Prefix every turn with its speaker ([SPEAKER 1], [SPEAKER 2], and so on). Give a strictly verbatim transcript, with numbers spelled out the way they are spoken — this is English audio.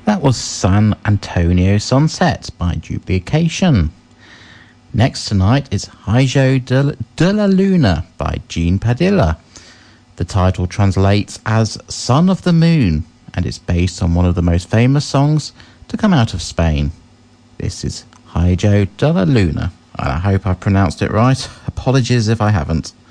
[SPEAKER 1] That was San Antonio Sunset by Duplication. Next tonight is Hijo de, de la Luna by Gene Padilla. The title translates as Son of the Moon, and it's based on one of the most famous songs to come out of Spain. This is Hijo de la Luna, and I hope I pronounced it right. Apologies if I haven't.